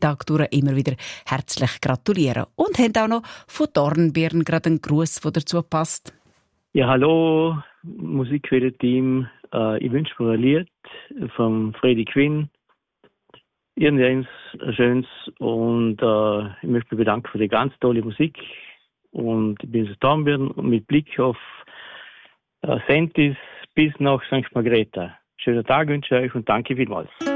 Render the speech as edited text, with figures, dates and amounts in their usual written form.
Tag durch immer wieder herzlich gratulieren. Und haben auch noch von Dornbirn gerade einen Gruß, der dazu passt. Ja, hallo, Musikquelle-Team. Ich wünsche mir ein Lied von Freddie Quinn. Irgendeins Schönes. Und ich möchte mich bedanken für die ganz tolle Musik. Und ich bin aus Dornbirn und mit Blick auf Sentis bis nach St. Margrethe. Schönen Tag wünsche ich euch und danke vielmals.